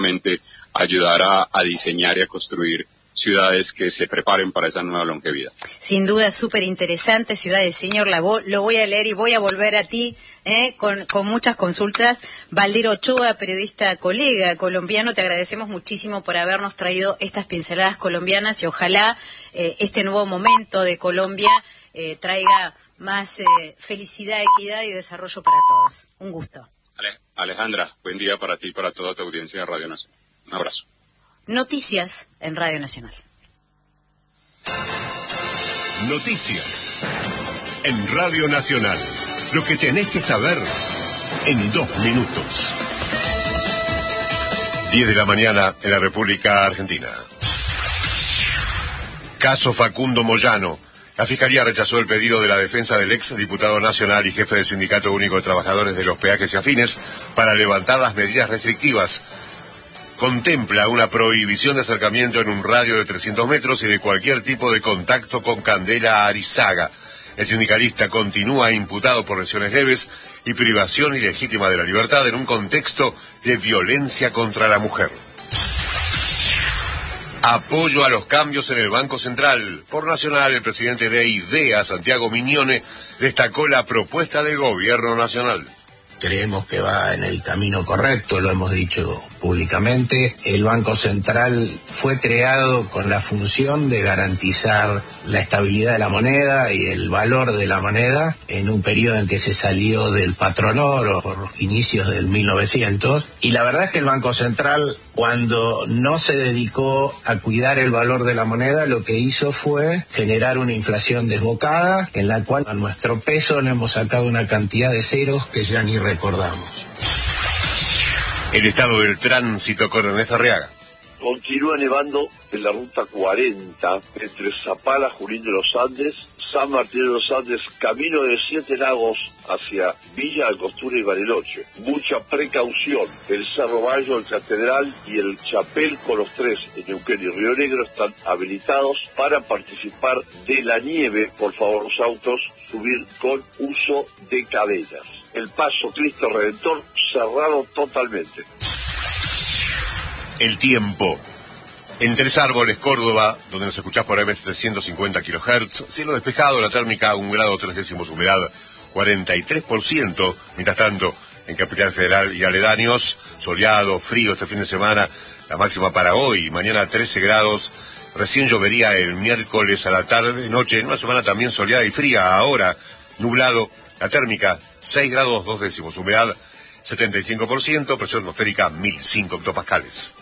ayudar a diseñar y a construir ciudades que se preparen para esa nueva longevidad. Sin duda, súper interesante, Ciudad del Señor, lo voy a leer y voy a volver a ti con muchas consultas. Valdir Ochoa, periodista, colega colombiano, te agradecemos muchísimo por habernos traído estas pinceladas colombianas y ojalá este nuevo momento de Colombia traiga más felicidad, equidad y desarrollo para todos. Un gusto. Alejandra, buen día para ti y para toda tu audiencia de Radio Nacional. Un abrazo. Noticias en Radio Nacional. Noticias en Radio Nacional. Lo que tenés que saber en 2 minutos. 10 de la mañana en la República Argentina. Caso Facundo Moyano. La Fiscalía rechazó el pedido de la defensa del ex diputado nacional y jefe del Sindicato Único de Trabajadores de los Peajes y Afines para levantar las medidas restrictivas. Contempla una prohibición de acercamiento en un radio de 300 metros y de cualquier tipo de contacto con Candela Arizaga. El sindicalista continúa imputado por lesiones leves y privación ilegítima de la libertad en un contexto de violencia contra la mujer. Apoyo a los cambios en el Banco Central. Por Nacional, el presidente de IDEA, Santiago Mignone, destacó la propuesta del Gobierno Nacional. Creemos que va en el camino correcto, lo hemos dicho públicamente. El Banco Central fue creado con la función de garantizar la estabilidad de la moneda y el valor de la moneda en un periodo en que se salió del patrón oro por inicios del 1900. Y la verdad es que el Banco Central, cuando no se dedicó a cuidar el valor de la moneda, lo que hizo fue generar una inflación desbocada, en la cual a nuestro peso le hemos sacado una cantidad de ceros que ya ni recordamos. El estado del tránsito con Ernesto Arriaga. Continúa nevando en la ruta 40 entre Zapala, Junín de los Andes, San Martín de los Andes, camino de Siete Lagos hacia Villa Angostura y Bariloche. Mucha precaución. El Cerro Bayo, el Catedral y el Chapel con los tres en Neuquén y Río Negro están habilitados para participar de la nieve. Por favor, los autos subir con uso de cadenas. El paso Cristo Redentor cerrado totalmente. El tiempo. En Tres Árboles, Córdoba, donde nos escuchás por AM 350 kHz, cielo despejado, la térmica 1 grado 3 décimos, humedad 43%. Mientras tanto, en Capital Federal y aledaños, soleado, frío este fin de semana, la máxima para hoy, mañana 13 grados, recién llovería el miércoles a la tarde, noche, en una semana también soleada y fría, ahora nublado, la térmica 6 grados 2 décimos, humedad 75%, presión atmosférica 1005 hectopascales.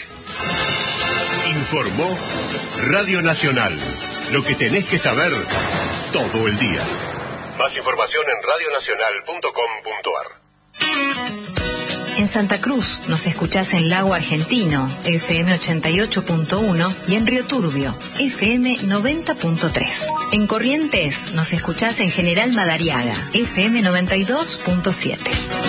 Informó Radio Nacional. Lo que tenés que saber todo el día. Más información en radionacional.com.ar. En Santa Cruz nos escuchás en Lago Argentino, FM 88.1 y en Río Turbio, FM 90.3. En Corrientes nos escuchás en General Madariaga, FM 92.7.